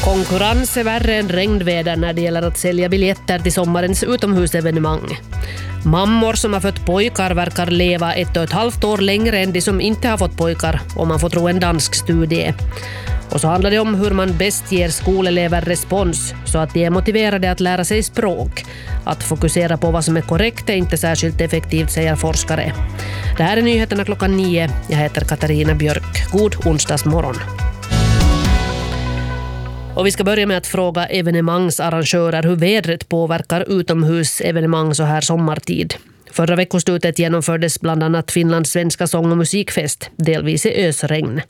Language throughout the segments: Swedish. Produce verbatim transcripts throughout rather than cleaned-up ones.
Konkurrens är värre än regnväder när det gäller att sälja biljetter till sommarens utomhusevenemang. Mammor som har fått pojkar verkar leva ett och ett halvt år längre än de som inte har fått pojkar, om man får tro en dansk studie. Och så handlar det om hur man bäst ger skolelever respons så att de är motiverade att lära sig språk. Att fokusera på vad som är korrekt är inte särskilt effektivt, säger forskare. Det här är nyheterna klockan nio. Jag heter Katarina Björk. God onsdagsmorgon. Och vi ska börja med att fråga evenemangsarrangörer hur vädret påverkar utomhusevenemang så här sommartid. Förra veckoslutet genomfördes bland annat Finlands svenska sång- och musikfest, delvis i ösregn.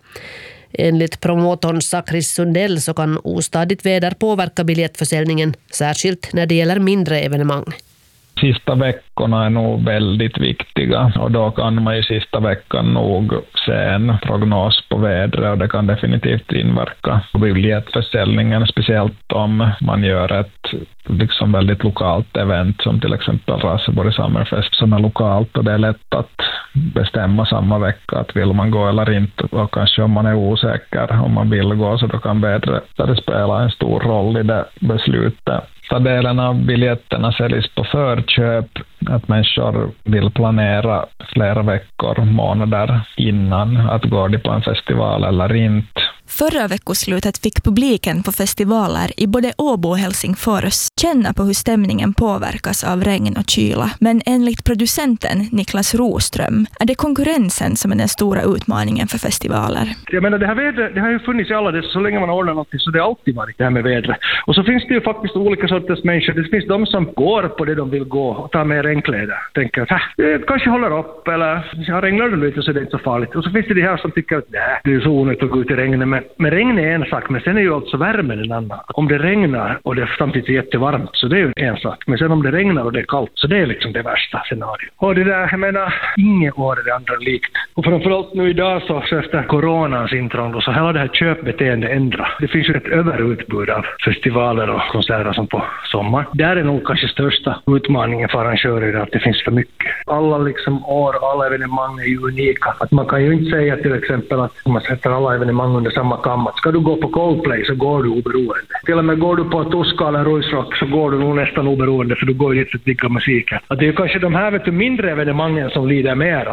Enligt promotorn Sakris Sundell så kan ostadigt väder påverka biljettförsäljningen, särskilt när det gäller mindre evenemang. Sista veckorna är nog väldigt viktiga och då kan man i sista veckan nog se en prognos på vädret och det kan definitivt inverka på biljettförsäljningen, speciellt om man gör ett liksom väldigt lokalt event som till exempel Raseborg Summerfest som är lokalt, och det är lätt att bestämma samma vecka att vill man gå eller inte, och kanske om man är osäker om man vill gå så då kan vädret spela en stor roll i det beslutet. Ta delen av biljetterna säljs på förköp, att människor vill planera flera veckor, månader innan att gå de på en festival eller inte. Förra veckoslutet fick publiken på festivaler i både Åbo och Helsingfors känna på hur stämningen påverkas av regn och kyla. Men enligt producenten Niklas Roström är det konkurrensen som är den stora utmaningen för festivaler. Jag menar, det här vädret, det har ju funnits i alla dessa, så länge man ordnar något så det har alltid varit det här med vädret. Och så finns det ju faktiskt olika sorters människor. Det finns de som går på det de vill gå och tar med regnkläder. Tänker att det kanske håller upp eller jag regnar det lite så det är inte så farligt. Och så finns det de här som tycker att nej, det är så onödigt att gå ut i regnet. Men, men regn är en sak, men sen är ju alltså värmen en annan. Om det regnar och det är samtidigt jättevarmt så det är ju en sak. Men sen om det regnar och det är kallt så det är liksom det värsta scenariot. Och det där, jag menar, inget år är det andra likt. Och framförallt nu idag så, så efter coronans intrång så hela det här köpbeteendet ändras. Det finns ju ett överutbud av festivaler och konserter som på sommar. Där är nog kanske största utmaningen för arrangörer att det finns för mycket. Alla liksom år, alla evenemang är ju unika. Att man kan ju inte säga till exempel att om man sätter alla evenemang under samma kam. Att ska du gå på Coldplay så går du oberoende. Till och med går du på Tuska eller Ruisrock så går du nog nästan oberoende för du går ju inte att digga musiken. Att det är kanske de här vet du, mindre evenemangen som lider mera.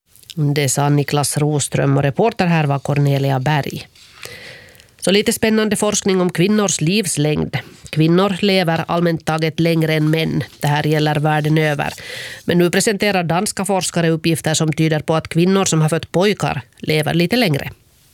Det sa Niklas Roström och reporter här var Cornelia Berg. Så lite spännande forskning om kvinnors livslängd. Kvinnor lever allmänt taget längre än män. Det här gäller världen över. Men nu presenterar danska forskare uppgifter som tyder på att kvinnor som har fött pojkar lever lite längre.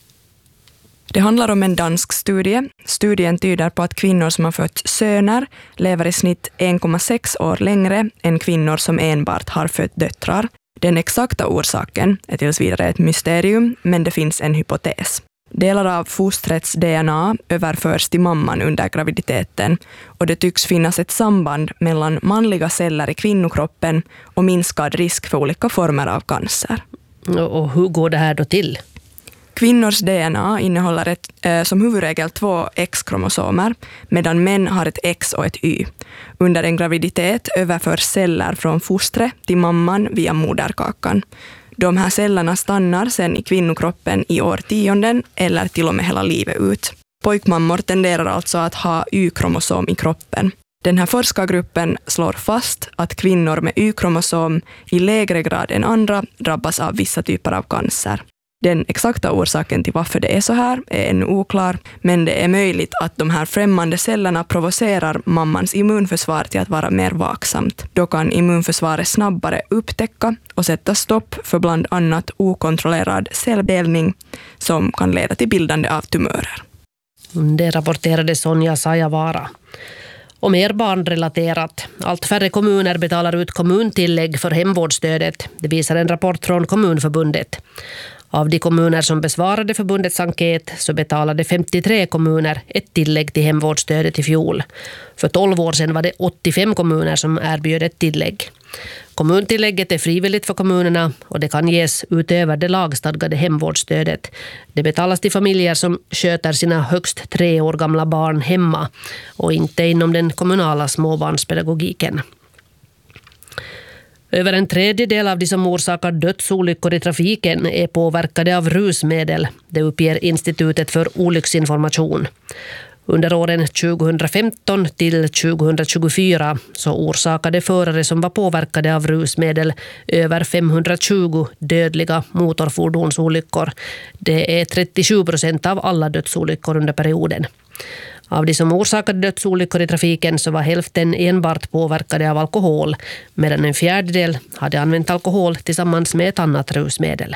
Det handlar om en dansk studie. Studien tyder på att kvinnor som har fött söner lever i snitt en komma sex år längre än kvinnor som enbart har fött döttrar. Den exakta orsaken är tills vidare ett mysterium, men det finns en hypotes. Delar av fostrets D N A överförs till mamman under graviditeten och det tycks finnas ett samband mellan manliga celler i kvinnokroppen och minskad risk för olika former av cancer. Och hur går det här då till? Kvinnors D N A innehåller ett, eh, som huvudregel två X-kromosomer, medan män har ett X och ett Y. Under en graviditet överförs celler från fostret till mamman via moderkakan. De här cellerna stannar sen i kvinnokroppen i årtionden eller till och med hela livet ut. Pojkmammor tenderar alltså att ha Y-kromosom i kroppen. Den här forskargruppen slår fast att kvinnor med Y-kromosom i lägre grad än andra drabbas av vissa typer av cancer. Den exakta orsaken till varför det är så här är ännu oklar, men det är möjligt att de här främmande cellerna provocerar mammans immunförsvar till att vara mer vaksamt. Då kan immunförsvaret snabbare upptäcka och sätta stopp för bland annat okontrollerad celldelning som kan leda till bildande av tumörer. Det rapporterade Sonja Sajavara. Och mer barnrelaterat. Allt färre kommuner betalar ut kommuntillägg för hemvårdsstödet. Det visar en rapport från Kommunförbundet. Av de kommuner som besvarade förbundets enkät så betalade femtiotre kommuner ett tillägg till hemvårdsstödet i fjol. För tolv år sedan var det åttiofem kommuner som erbjöd ett tillägg. Kommuntillägget är frivilligt för kommunerna och det kan ges utöver det lagstadgade hemvårdsstödet. Det betalas till familjer som sköter sina högst tre år gamla barn hemma och inte inom den kommunala småbarnspedagogiken. Över en tredjedel av de som orsakar dödsolyckor i trafiken är påverkade av rusmedel. Det uppger Institutet för olycksinformation. Under åren tjugohundrafemton till tjugohundratjugofyra så orsakade förare som var påverkade av rusmedel över femhundratjugo dödliga motorfordonsolyckor. Det är trettiosju procent av alla dödsolyckor under perioden. Av de som orsakade dödsolyckor i trafiken så var hälften enbart påverkade av alkohol, medan en fjärdedel hade använt alkohol tillsammans med ett annat rusmedel.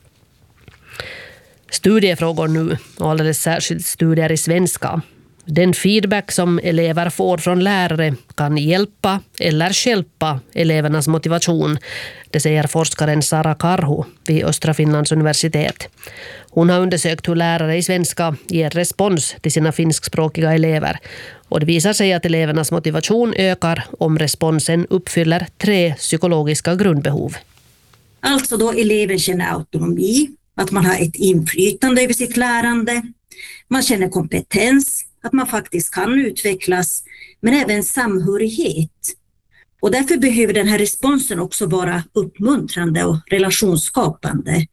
Studiefrågor nu, och alldeles särskilt studier i svenska. Den feedback som elever får från lärare kan hjälpa eller stjälpa elevernas motivation. Det säger forskaren Sara Karhu vid Östra Finlands universitet. Hon har undersökt hur lärare i svenska ger respons till sina finskspråkiga elever. Och det visar sig att elevernas motivation ökar om responsen uppfyller tre psykologiska grundbehov. Alltså då eleven känner autonomi, att man har ett inflytande över sitt lärande. Man känner kompetens, att man faktiskt kan utvecklas, men även samhörighet. Och därför behöver den här responsen också vara uppmuntrande och relationsskapande.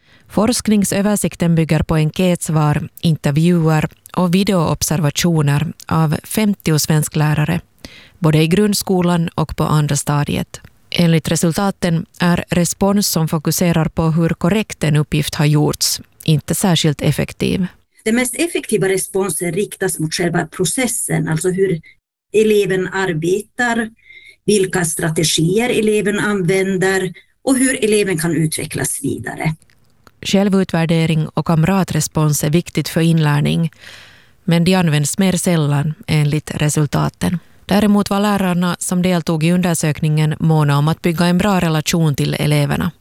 Forskningsöversikten bygger på enkätsvar, intervjuer och videoobservationer av femtio svensklärare, både i grundskolan och på andra stadiet. Enligt resultaten är respons som fokuserar på hur korrekt en uppgift har gjorts inte särskilt effektiv. Den mest effektiva responsen riktas mot själva processen, alltså hur eleven arbetar, vilka strategier eleven använder och hur eleven kan utvecklas vidare. Självutvärdering och kamratrespons är viktigt för inlärning, men de används mer sällan enligt resultaten. Däremot var lärarna som deltog i undersökningen måna om att bygga en bra relation till eleverna.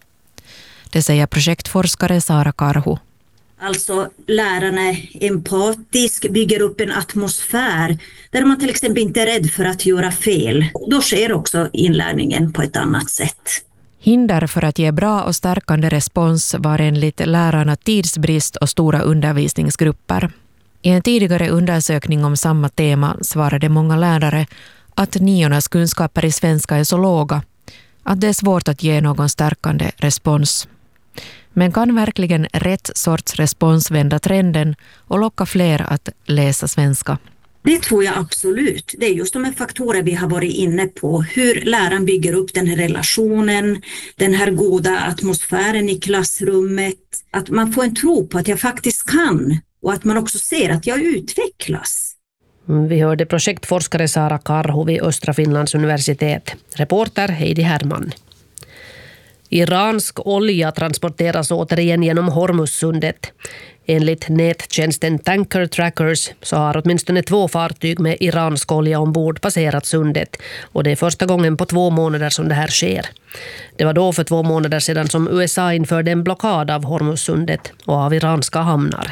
Det säger projektforskare Sara Karhu. Alltså lärarna är empatisk, bygger upp en atmosfär där man till exempel inte är rädd för att göra fel. Då sker också inlärningen på ett annat sätt. Hinder för att ge bra och stärkande respons var enligt lärarna tidsbrist och stora undervisningsgrupper. I en tidigare undersökning om samma tema svarade många lärare att niornas kunskaper i svenska är så låga att det är svårt att ge någon stärkande respons. Men kan verkligen rätt sorts respons vända trenden och locka fler att läsa svenska? Det tror jag absolut. Det är just de här faktorer vi har varit inne på. Hur läraren bygger upp den här relationen, den här goda atmosfären i klassrummet. Att man får en tro på att jag faktiskt kan och att man också ser att jag utvecklas. Vi hörde projektforskare Sara Karhu vid Östra Finlands universitet. Reporter Heidi Herman. Iransk olja transporteras återigen genom Hormuzsundet. Enligt nättjänsten Tanker Trackers så har åtminstone två fartyg med iransk olja ombord passerat sundet, och det är första gången på två månader som det här sker. Det var då för två månader sedan som U S A införde en blockad av Hormuzsundet och av iranska hamnar.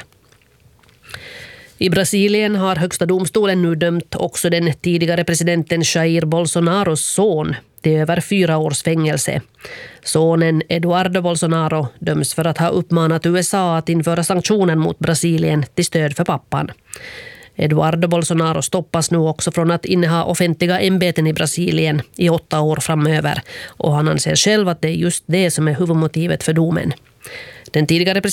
I Brasilien har högsta domstolen nu dömt också den tidigare presidenten Jair Bolsonaros son till över fyra års fängelse. Sonen Eduardo Bolsonaro döms för att ha uppmanat U S A att införa sanktioner mot Brasilien till stöd för pappan. Eduardo Bolsonaro stoppas nu också från att inneha offentliga ämbeten i Brasilien i åtta år framöver, och han anser själv att det är just det som är huvudmotivet för domen. Den tidigare